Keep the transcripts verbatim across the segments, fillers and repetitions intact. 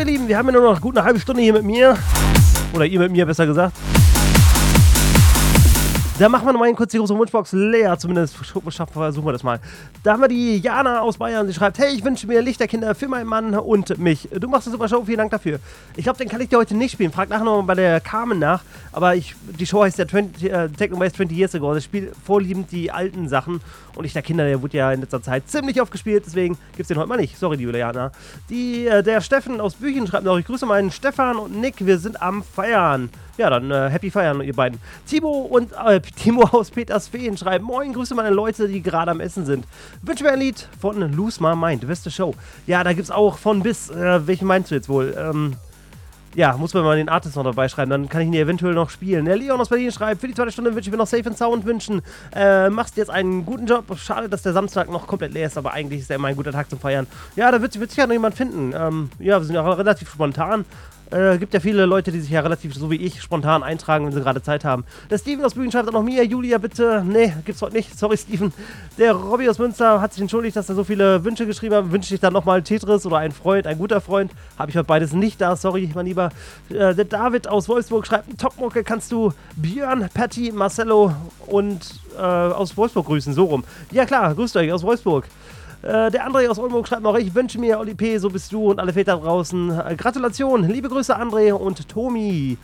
ihr Lieben, wir haben ja nur noch gut eine halbe Stunde hier mit mir. Oder ihr mit mir, besser gesagt. Da machen wir noch mal kurz die große Wunschbox leer, zumindest versuchen wir das mal. Da haben wir die Jana aus Bayern, sie schreibt, hey, ich wünsche mir Lichterkinder für meinen Mann und mich. Du machst eine super Show, vielen Dank dafür. Ich glaube, den kann ich dir heute nicht spielen, frag nachher noch mal bei der Carmen nach, aber ich, die Show heißt ja zwanzig, äh, Techno Bass zwanzig Years Ago, das spielt vorliebend die alten Sachen und Lichterkinder, der wurde ja in letzter Zeit ziemlich oft gespielt, deswegen gibt's den heute mal nicht. Sorry, liebe Jana. Die, äh, der Steffen aus Büchen schreibt noch, ich grüße meinen Stefan und Nick, wir sind am Feiern. Ja, dann äh, Happy Feiern, ihr beiden. Timo und äh, Timo aus Petersfehn schreiben, moin, grüße meine Leute, die gerade am Essen sind. Wünsche mir ein Lied von Lose My Mind, beste Show. Ja, da gibt's auch von bis, äh, welchen meinst du jetzt wohl? Ähm, ja, muss man mal den Artist noch dabei schreiben, dann kann ich ihn eventuell noch spielen. Der Leon aus Berlin schreibt, für die zweite Stunde wünsche ich mir noch Safe and Sound wünschen. Äh, machst jetzt einen guten Job. Schade, dass der Samstag noch komplett leer ist, aber eigentlich ist der immer ein guter Tag zum Feiern. Ja, da wird, wird sich ja noch jemand finden. Ähm, ja, wir sind ja relativ spontan. Äh, gibt ja viele Leute, die sich ja relativ, so wie ich, spontan eintragen, wenn sie gerade Zeit haben. Der Steven aus Büchen schreibt auch noch mir, Julia, bitte. Nee, gibt's heute nicht. Sorry, Steven. Der Robby aus Münster hat sich entschuldigt, dass er so viele Wünsche geschrieben hat. Wünsche ich dann nochmal Tetris oder ein Freund, ein guter Freund. Habe ich heute beides nicht da. Sorry, mein Lieber. Äh, der David aus Wolfsburg schreibt, Topmucke, kannst du Björn, Patty, Marcello und äh, aus Wolfsburg grüßen? So rum. Ja klar, grüßt euch aus Wolfsburg. Äh, der André aus Oldenburg schreibt noch, ich wünsche mir, Oli P., so bist du und alle Väter draußen. Äh, Gratulation, liebe Grüße, André und Tomi.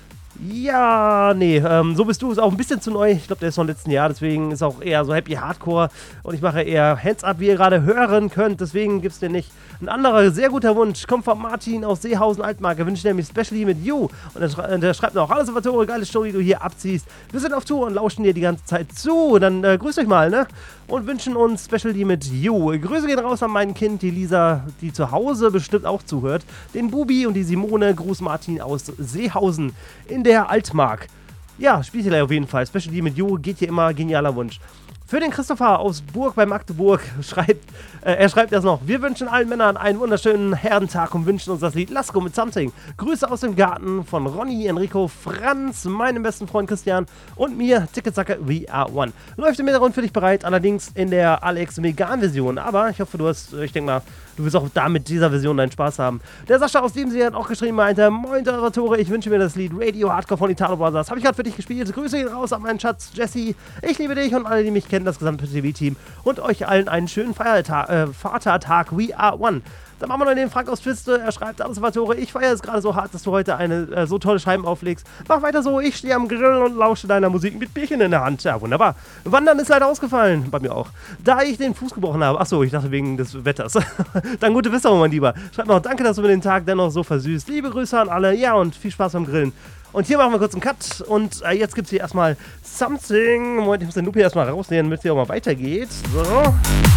Ja, nee, ähm, so bist du, ist auch ein bisschen zu neu. Ich glaube, der ist vom letzten Jahr, deswegen ist auch eher so Happy Hardcore. Und ich mache eher Hands Up, wie ihr gerade hören könnt. Deswegen gibt es den nicht. Ein anderer sehr guter Wunsch kommt von Martin aus Seehausen Altmark. Er wünscht nämlich Specially mit You. Und der, schrei der schreibt noch, hallo Salvatore, geile Show, die du hier abziehst. Wir sind auf Tour und lauschen dir die ganze Zeit zu. Dann äh, grüßt euch mal, ne? Und wünschen uns Specially mit You. Grüße gehen raus an mein Kind, die Lisa, die zu Hause bestimmt auch zuhört. Den Bubi und die Simone. Gruß Martin aus Seehausen in der Altmark. Ja, spielt ihr auf jeden Fall. Specially mit You geht hier immer, genialer Wunsch. Für den Christopher aus Burg bei Magdeburg schreibt, äh, er schreibt das noch, wir wünschen allen Männern einen wunderschönen Herrentag und wünschen uns das Lied Lasko mit Something. Grüße aus dem Garten von Ronny, Enrico, Franz, meinem besten Freund Christian und mir, Ticketsacker, we are one. Läuft im Hintergrund für dich bereit, allerdings in der Alex Megan-Version, aber ich hoffe, du hast, ich denke mal, du wirst auch da mit dieser Version deinen Spaß haben. Der Sascha aus dem sie hat auch geschrieben, meinte, moin Salvatore, ich wünsche mir das Lied Radio Hardcore von Italo Brothers. Habe ich gerade für dich gespielt. Grüße gehen raus an meinen Schatz Jesse. Ich liebe dich und alle, die mich kennen, das gesamte T V-Team und euch allen einen schönen Feiertag, äh, Vatertag. We are one. Dann machen wir noch den Frank aus Twiste. Er schreibt, alles Salvatore, ich feiere es gerade so hart, dass du heute eine äh, so tolle Scheiben auflegst. Mach weiter so, ich stehe am Grill und lausche deiner Musik mit Bierchen in der Hand. Ja, wunderbar. Wandern ist leider ausgefallen, bei mir auch. Da ich den Fuß gebrochen habe. Achso, ich dachte wegen des Wetters. Dann gute Besserung, mein Lieber. Schreibt noch, danke, dass du mir den Tag dennoch so versüßt. Liebe Grüße an alle, ja, und viel Spaß beim Grillen. Und hier machen wir kurz einen Cut und äh, jetzt gibt es hier erstmal Something. Moment, ich muss den Loop hier erstmal rausnehmen, damit es hier auch mal weitergeht. So.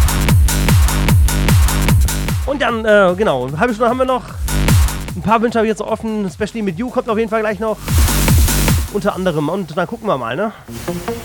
Und dann, äh, genau, eine halbe Stunde haben wir noch. Ein paar Wünsche habe ich jetzt offen. Especially mit You kommt auf jeden Fall gleich noch. Unter anderem. Und dann gucken wir mal, ne?